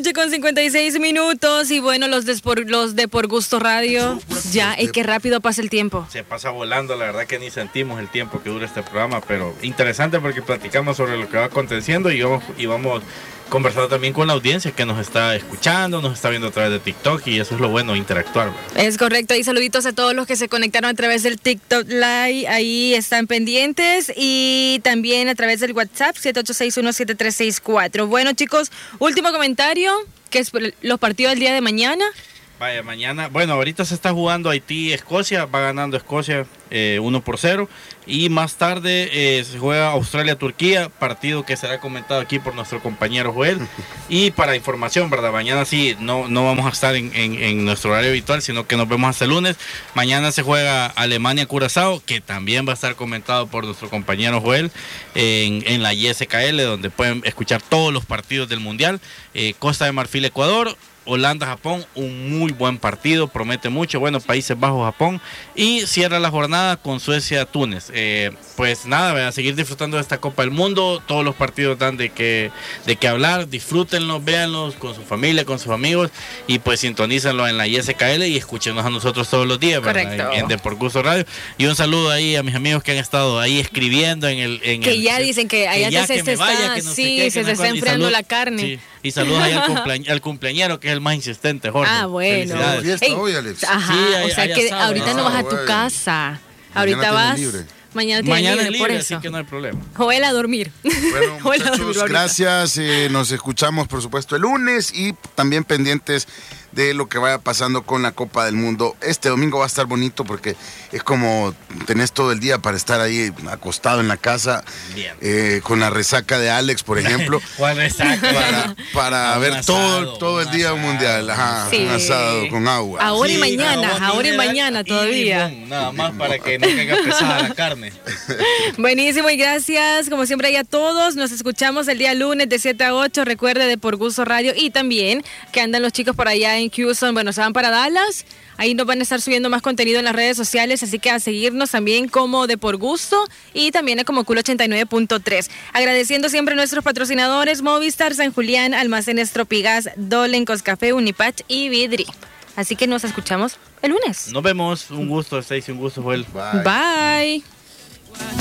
8:56 y bueno, los de Por Gusto Radio, ya, y qué rápido pasa el tiempo. Se pasa volando, la verdad que ni sentimos el tiempo que dura este programa, pero interesante porque platicamos sobre lo que va aconteciendo y vamos conversando también con la audiencia que nos está escuchando, nos está viendo a través de TikTok y eso es lo bueno, interactuar, ¿verdad? Es correcto, y saluditos a todos los que se conectaron a través del TikTok Live, ahí están pendientes, y también a través del WhatsApp 78617364. Bueno, chicos, último comentario, que es los partidos del día de mañana. Vaya, mañana, bueno, ahorita se está jugando Haití-Escocia, va ganando Escocia 1-0, y más tarde se juega Australia-Turquía, partido que será comentado aquí por nuestro compañero Joel. Y para información, ¿verdad? Mañana sí, no vamos a estar en nuestro horario habitual, sino que nos vemos hasta el lunes. Mañana se juega Alemania-Curazao, que también va a estar comentado por nuestro compañero Joel en la ISKL, donde pueden escuchar todos los partidos del Mundial. Costa de Marfil-Ecuador, Holanda-Japón, un muy buen partido, promete mucho. Bueno, Países Bajos-Japón, y cierra la jornada con Suecia-Túnez. Pues nada, a seguir disfrutando de esta Copa del Mundo. Todos los partidos dan de qué hablar. Disfrútenlos, véanlos con su familia, con sus amigos, y pues sintonícenlo en la ISKL y escúchenos a nosotros todos los días, ¿verdad? En De Por Gusto Radio. Y un saludo ahí a mis amigos que han estado ahí escribiendo ya dicen que allá se está enfriando la carne. Sí. Y saludos ahí al cumpleañero, que es el más insistente, Jorge. Ah, bueno. Fiesta hoy, Alex. Ajá, sí, o sea que sábado, ahorita no vas a tu casa. Ahorita vas. Mañana es libre, por eso. Así que no hay problema. Joel, a dormir. Bueno, muchachos, gracias. Nos escuchamos, por supuesto, el lunes, y también pendientes de lo que vaya pasando con la Copa del Mundo. Este domingo va a estar bonito porque es como tenés todo el día para estar ahí acostado en la casa, con la resaca de Alex, por ejemplo. ¿Cuál resaca? Para ver asado, todo el día mundial. Ajá, sí. Un asado con agua. Ahora y mañana todavía. Nada más para que no caiga pesada la carne. Buenísimo, y gracias como siempre a todos. Nos escuchamos el día lunes de 7 a 8. Recuerde, de Por Gusto Radio, y también que andan los chicos por allá en Houston. Bueno, se van para Dallas. Ahí nos van a estar subiendo más contenido en las redes sociales, así que a seguirnos también como De Por Gusto, y también como Cool 89.3. Agradeciendo siempre a nuestros patrocinadores: Movistar, San Julián, Almacenes Tropigas, Dolen, Coscafé, Unipach y Vidri. Así que nos escuchamos el lunes. Nos vemos. Un gusto, Stacy, un gusto, Joel. Bye.